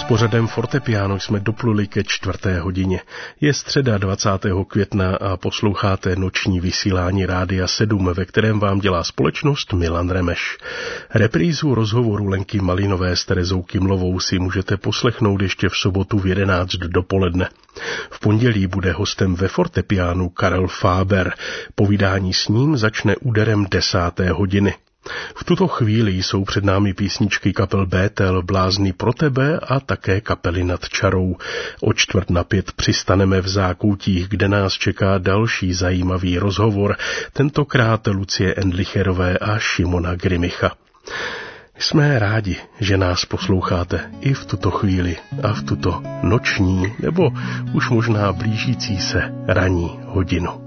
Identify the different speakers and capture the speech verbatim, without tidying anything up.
Speaker 1: pořadem Fortepiano jsme dopluli ke čtvrté hodině. Je středa dvacátého května a posloucháte noční vysílání Rádia sedm, ve kterém vám dělá společnost Milan Remeš. Reprízu rozhovoru Lenky Malinové s Terezou Kymlovou si můžete poslechnout ještě v sobotu v jedenáct dopoledne. V pondělí bude hostem ve Fortepianu Karel Faber. Povídání s ním začne úderem desáté hodiny. V tuto chvíli jsou před námi písničky kapel Bétel, Blázni pro tebe a také kapely Nad čarou. O čtvrt na pět přistaneme v Zákoutích, kde nás čeká další zajímavý rozhovor, tentokrát Lucie Endlicherové a Šimona Grimicha. Jsme rádi, že nás posloucháte i v tuto chvíli a v tuto noční nebo už možná blížící se ranní hodinu.